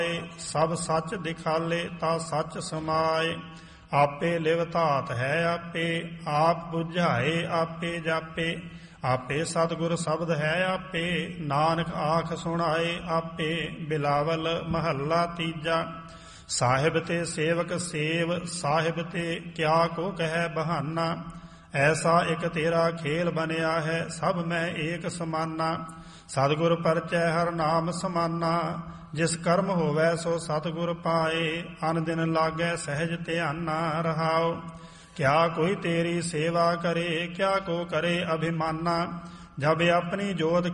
ਸਭ ਸੱਚ ਦਿਖਾਲੇ ਤਾ ਸੱਚ ਸਮਾਏ। ਆਪੇ ਲਿਵ ਧਾਤ ਹੈ ਆਪੇ, ਆਪ ਬੁਝਾਏ ਆਪੇ ਜਾਪੇ। ਆਪੇ ਸਤਿਗੁਰ ਸ਼ਬਦ ਹੈ ਆਪੇ, ਨਾਨਕ ਆਖ ਸੁਣਾਏ ਆਪੇ। ਬਿਲਾਵਲ ਮਹੱਲਾ ਤੀਜਾ। ਸਾਹਿਬ ਤੇ ਸੇਵਕ ਸੇਵ, ਸਾਹਿਬ ਤੇ ਕਿਆ ਕੋ ਕਹਿ ਬਹਾਨਾ। ਐਸਾ ਇੱਕ ਤੇਰਾ ਖੇਲ ਬਣਿਆ ਹੈ, ਸਭ ਮੈਂ ਏਕ ਸਮਾਨਾ। ਸਤਿਗੁਰ ਪਰਚੈ ਹਰ ਨਾਮ ਸਮਾਨਾ, ਜਿਸ ਕਰਮ ਹੋਵੈ ਸੋ ਸਤਿਗੁਰ ਪਾਏ। ਅਨ ਦਿਨ ਲਾਗੈ ਸਹਿਜ ਧਿਆਨਾ ਰਹਾਉ। ਕਿਆ ਕੋਈ ਤੇਰੀ ਸੇਵਾ ਕਰੇ, ਕਿਆ ਕੋ ਕਰੇ ਅਭਿਮਾਨਾ। ਜਬ ਆਪਣੀ ਜੋਤ